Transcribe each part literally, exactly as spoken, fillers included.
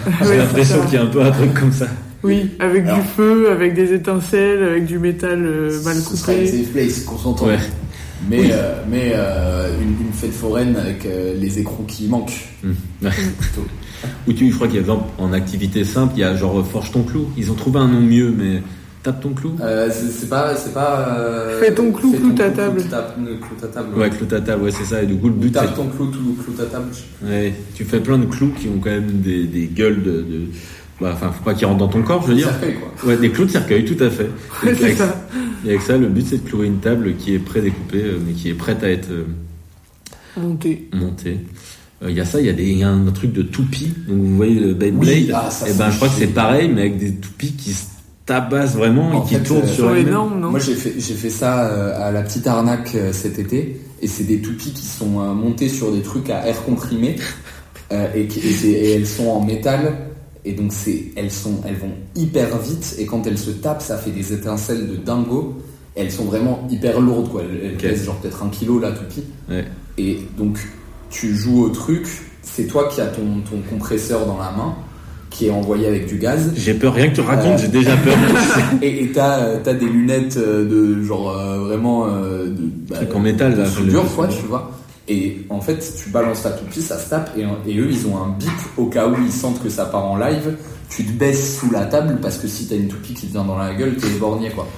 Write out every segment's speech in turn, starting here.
J'ai l'impression qu'il y a un peu un truc comme ça. Oui, avec Alors, du feu, avec des étincelles, avec du métal euh, mal coupé. Ce serait Safe Place, qu'on s'entend. Ouais. Mais, oui. euh, mais euh, une, une fête foraine avec euh, les écrous qui manquent. Mmh. Ouais. Plutôt. Ou tu, je crois qu'il y a en activité simple, il y a genre Forge ton clou. Ils ont trouvé un nom mieux, mais tape ton clou. Euh, c'est, c'est pas, c'est pas. Euh, Fais ton clou, clou ta table. Clou ta table. Ouais, clou ta table, ouais, c'est ça. Et du coup, le but. Tape c'est... ton clou, clou ta table. Ouais, tu fais plein de clous qui ont quand même des, des gueules de. de... Bah, enfin, faut pas qu'ils rentrent dans ton corps, je veux dire. Cercueil, quoi. Ouais, des clous de cercueil, tout à fait. Ouais, c'est avec, ça. Et avec ça, le but c'est de clouer une table qui est pré-découpée, mais qui est prête à être euh, montée. montée. Il euh, y a ça, il y a des, y a un truc de toupie. Donc vous voyez le Beyblade. Oui, ah, ça, et ben, je crois que c'est pareil, mais avec des toupies qui se tabassent vraiment en et qui fait, tournent euh, sur les énormes, non Moi, j'ai fait, j'ai fait ça euh, à la petite arnaque euh, cet été, et c'est des toupies qui sont euh, montées sur des trucs à air comprimé, euh, et, et, et elles sont en métal. Et donc c'est, elles sont, elles vont hyper vite et quand elles se tapent, ça fait des étincelles de dingo. Elles sont vraiment hyper lourdes, quoi. Elles, elles okay. pèsent genre peut-être un kilo la toupie. Ouais. Et donc tu joues au truc. C'est toi qui as ton, ton compresseur dans la main, qui est envoyé avec du gaz. J'ai peur, rien que tu racontes, euh, j'ai déjà peur. et, et t'as, t'as des lunettes de genre euh, vraiment euh, de, bah, truc en métal là. Soudure, quoi, tu vois. Et en fait, tu balances ta toupie, ça se tape, et, et eux, ils ont un bip au cas où ils sentent que ça part en live. Tu te baisses sous la table, parce que si t'as une toupie qui te vient dans la gueule, t'es éborgné, quoi.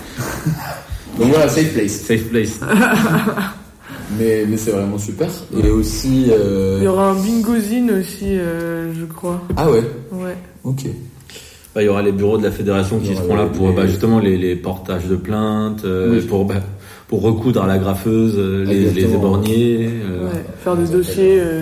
Donc voilà, safe place. Safe place. mais, mais c'est vraiment super. Et aussi... Euh... Il y aura un bingozine aussi, euh, je crois. Ah ouais? Ouais. Ok. Bah, il y aura les bureaux de la fédération qui seront là pour les... bah, justement les, les portages de plaintes, euh, oui. pour... Bah, pour recoudre à la graffeuse euh, les, les éborgnés. Euh, ouais, faire des dossiers euh,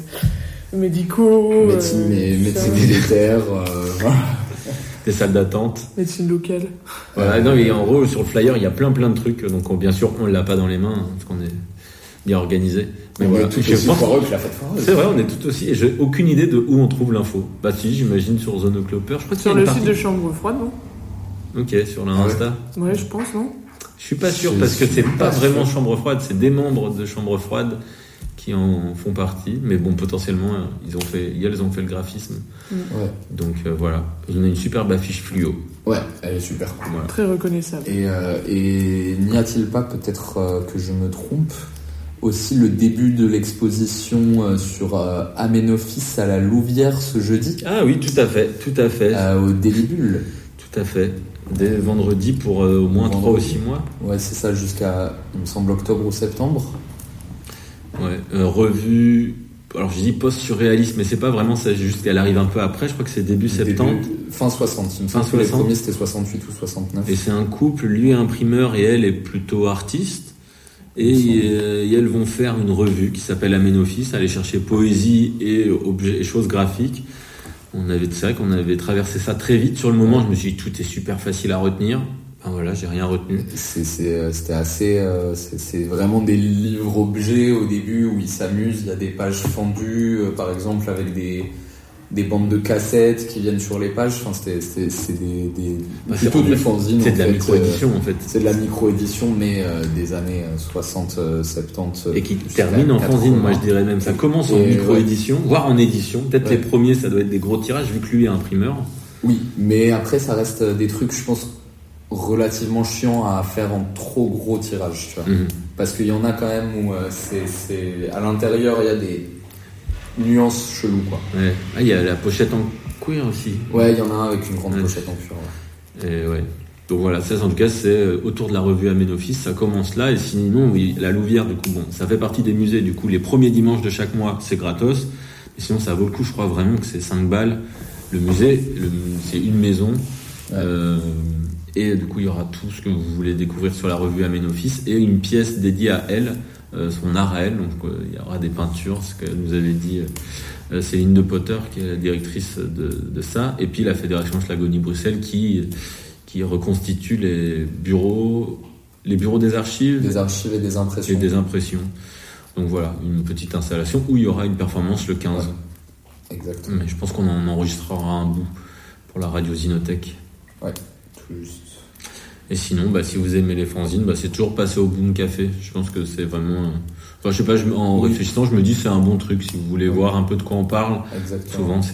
de médicaux. Médecine, euh, médecine militaire. Euh, des salles d'attente. Médecine locale. Voilà, non, mais en gros, sur le flyer, il y a plein plein de trucs. Donc, on, bien sûr, on ne l'a pas dans les mains, hein, parce qu'on est bien organisé. Mais on voilà, est tout aussi foireux que la fête foireuse. C'est vrai, on est tout aussi. Et j'ai aucune idée de où on trouve l'info. Bah si, j'imagine sur Zone Clopper. Je crois sur le site de Chambre Froide, non? Ok, sur l'Insta. Ouais. ouais, je pense, non? Je suis pas sûr je parce que c'est pas, pas vraiment Chambre Froide, c'est des membres de Chambre Froide qui en font partie, mais bon, potentiellement ils ont fait, elles ont fait le graphisme. Ouais. Donc euh, voilà, on a une superbe affiche fluo. Ouais, elle est super cool. Voilà. Très reconnaissable. Et, euh, et n'y a-t-il pas, peut-être euh, que je me trompe, aussi le début de l'exposition euh, sur euh, Aménophis à la Louvière ce jeudi? Ah oui, tout à fait, tout à fait. Euh, au Délibule. Tout à fait. Dès vendredi pour euh, au moins trois ou six mois. Ouais, c'est ça, jusqu'à, il me semble, octobre ou septembre. Ouais, euh, revue. Alors je dis post-surréaliste, mais c'est pas vraiment ça, juste qu'elle arrive un peu après, je crois que c'est début septembre. Début, fin soixante, il me fin semble que les premiers c'était soixante-huit ou soixante-neuf. Et c'est un couple, lui est imprimeur et elle est plutôt artiste. Et, euh, et elles vont faire une revue qui s'appelle Aménophis, aller chercher poésie et, objets, et choses graphiques. On avait, c'est vrai qu'on avait traversé ça très vite. Sur le moment, je me suis dit, tout est super facile à retenir. Ben voilà, j'ai rien retenu. C'est, c'est, c'était assez, euh, c'est, c'est vraiment des livres objets au début où ils s'amusent. Il y a des pages fendues, euh, par exemple, avec des, des bandes de cassettes qui viennent sur les pages. Enfin, c'était, c'était, c'est des, des bah, plutôt c'est, du fanzine. C'est de la fait. micro-édition, en fait. C'est de la micro-édition, mais euh, des années soixante, soixante-dix. Et qui termine en fanzine, moi je dirais même. Ça commence en micro-édition, ouais. voire en édition. Peut-être ouais. les premiers, ça doit être des gros tirages, vu que lui est imprimeur. Oui, mais après, ça reste des trucs, je pense, relativement chiants à faire en trop gros tirages, tu vois. Mm-hmm. Parce qu'il y en a quand même où euh, c'est, c'est... à l'intérieur, il y a des nuances cheloues, quoi. Ouais. Ah, il y a la pochette en cuir aussi. Ouais, il y en a un avec une grande ouais. pochette en cuir. Ouais. Et ouais. Donc voilà, ça en tout cas c'est autour de la revue Aménophis, ça commence là. Et sinon, oui, la Louvière, du coup, bon, ça fait partie des musées. Du coup, les premiers dimanches de chaque mois, c'est gratos. Mais sinon, ça vaut le coup. Je crois vraiment que c'est cinq balles. Le musée, le, c'est une maison. Ouais. Euh, et du coup, il y aura tout ce que vous voulez découvrir sur la revue Aménophis et une pièce dédiée à elle. Euh, son art à elle, donc euh, il y aura des peintures, ce que nous avait dit euh, Céline de Potter, qui est la directrice de, de ça, et puis la Fédération Schlagonie-Bruxelles qui, qui reconstitue les bureaux, les bureaux des archives, des archives et des impressions. Et des impressions. Donc voilà, une petite installation où il y aura une performance le quinze. Ouais, exactement. Mais je pense qu'on en enregistrera un bout pour la radio Zinothèque. Ouais, tout juste. Et sinon, bah, si vous aimez les fanzines, bah, c'est toujours passer au Boom Café. Je pense que c'est vraiment... Enfin, je sais pas, je, en oui. réfléchissant, je me dis c'est un bon truc. Si vous voulez oui. voir un peu de quoi on parle, exactement. souvent